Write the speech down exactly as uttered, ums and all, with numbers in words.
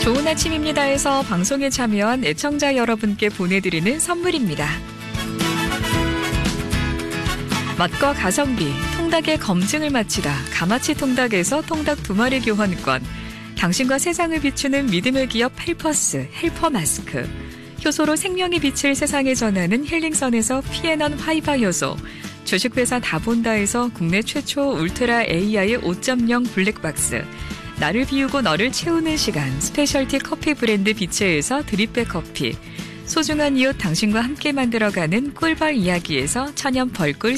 좋은 아침입니다에서 방송에 참여한 애청자 여러분께 보내드리는 선물입니다. 맛과 가성비, 통닭의 검증을 마치다 가마치 통닭에서 통닭 두 마리 교환권, 당신과 세상을 비추는 믿음의 기업 헬퍼스, 헬퍼 마스크, 효소로 생명의 빛을 세상에 전하는 힐링선에서 피에넌 화이바 효소, 주식회사 다본다에서 국내 최초 울트라 에이아이 오 점 영 블랙박스, 나를 비우고 너를 채우는 시간 스페셜티 커피 브랜드 비체에서 드립백 커피, 소중한 이웃 당신과 함께 만들어가는 꿀벌 이야기에서 천연 벌꿀